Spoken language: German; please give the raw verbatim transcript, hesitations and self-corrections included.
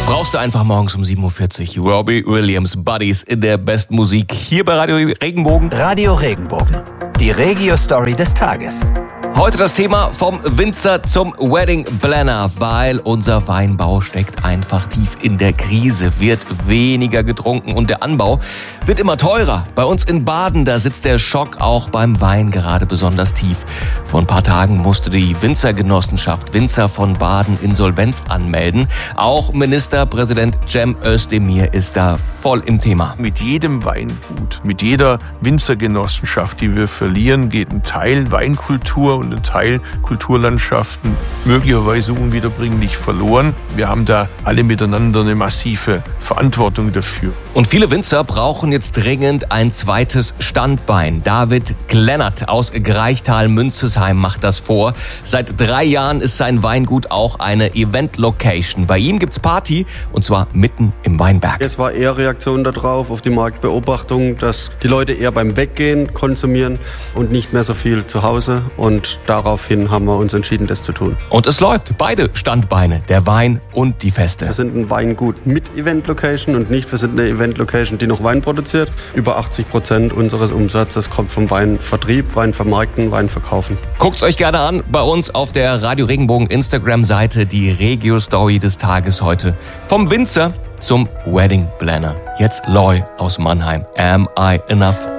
Brauchst du einfach morgens um sieben Uhr vierzig. Robbie Williams, Buddies in der besten Musik hier bei Radio Regenbogen. Radio Regenbogen, die Regio-Story des Tages. Heute das Thema vom Winzer zum Wedding Planner, weil unser Weinbau steckt einfach tief in der Krise, wird weniger getrunken und der Anbau wird immer teurer. Bei uns in Baden, da sitzt der Schock auch beim Wein gerade besonders tief. Vor ein paar Tagen musste die Winzergenossenschaft Winzer von Baden Insolvenz anmelden. Auch Ministerpräsident Cem Özdemir ist da voll im Thema. Mit jedem Weingut, mit jeder Winzergenossenschaft, die wir verlieren, geht ein Teil Weinkultur und ein Teil Kulturlandschaften möglicherweise unwiederbringlich verloren. Wir haben da alle miteinander eine massive Verantwortung dafür. Und viele Winzer brauchen jetzt dringend ein zweites Standbein. David Glennert aus Greichtal-Münzesheim macht das vor. Seit drei Jahren ist sein Weingut auch eine Event-Location. Bei ihm gibt's Party und zwar mitten im Weinberg. Es war eher Reaktion darauf, auf die Marktbeobachtung, dass die Leute eher beim Weggehen konsumieren und nicht mehr so viel zu Hause. Und daraufhin haben wir uns entschieden, das zu tun. Und es läuft. Beide Standbeine, der Wein und die Feste. Wir sind ein Weingut mit Event-Location und nicht, wir sind eine Event-Location, die noch Wein produziert. Über achtzig Prozent unseres Umsatzes kommt vom Weinvertrieb, Weinvermarkten, Weinverkaufen. Guckt's euch gerne an bei uns auf der Radio Regenbogen Instagram-Seite, die Regio-Story des Tages heute. Vom Winzer zum Wedding Planner. Jetzt Loy aus Mannheim. Am I Enough?